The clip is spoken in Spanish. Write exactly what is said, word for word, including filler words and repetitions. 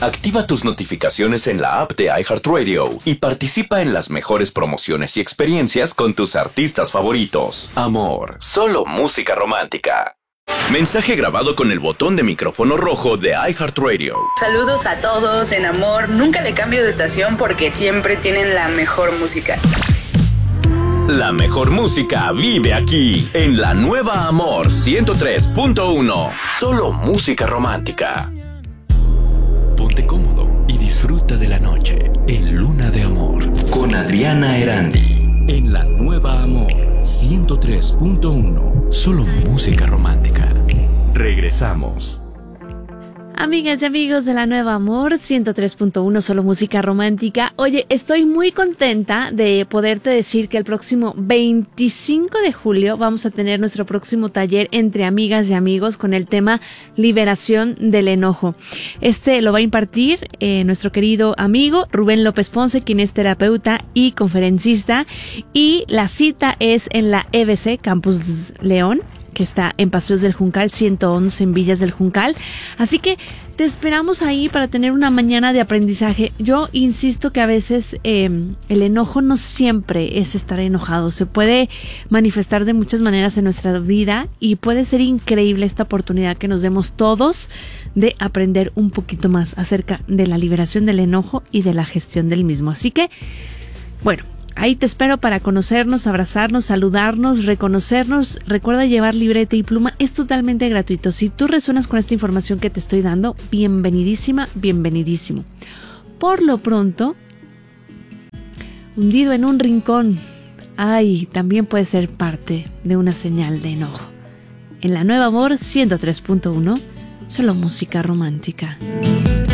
Activa tus notificaciones en la app de iHeartRadio y participa en las mejores promociones y experiencias con tus artistas favoritos. Amor, solo música romántica. Mensaje grabado con el botón de micrófono rojo de iHeartRadio. Saludos a todos en Amor. Nunca le cambio de estación porque siempre tienen la mejor música. La mejor música vive aquí, en la nueva Amor ciento tres punto uno. Solo música romántica. Ponte cómodo y disfruta de la noche en Luna de Amor con Adriana Erandi. En la nueva Amor ciento tres punto uno. Solo música romántica. Regresamos. Amigas y amigos de la Nueva Amor ciento tres punto uno, solo música romántica. Oye, estoy muy contenta de poderte decir que el próximo veinticinco de julio vamos a tener nuestro próximo taller entre amigas y amigos con el tema liberación del enojo. Este lo va a impartir eh, nuestro querido amigo Rubén López Ponce, quien es terapeuta y conferencista, y la cita es en la E B C Campus León, que está en Paseos del Juncal ciento once en Villas del Juncal. Así que te esperamos ahí para tener una mañana de aprendizaje. Yo insisto que a veces eh, el enojo no siempre es estar enojado. Se puede manifestar de muchas maneras en nuestra vida y puede ser increíble esta oportunidad que nos demos todos de aprender un poquito más acerca de la liberación del enojo y de la gestión del mismo. Así que, bueno, ahí te espero para conocernos, abrazarnos, saludarnos, reconocernos. Recuerda llevar libreta y pluma, es totalmente gratuito. Si tú resuenas con esta información que te estoy dando, bienvenidísima, bienvenidísimo. Por lo pronto, hundido en un rincón, ay, también puede ser parte de una señal de enojo. En la Nueva Amor ciento tres punto uno, solo música romántica.